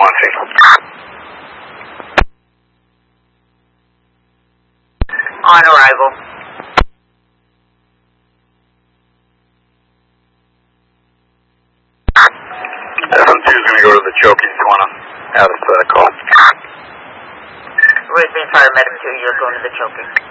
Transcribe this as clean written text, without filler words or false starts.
Monty. On arrival. SM2 is going to go to the choking. You want to add us to that call? Brisbane Fire Medic 2, you're going to the choking.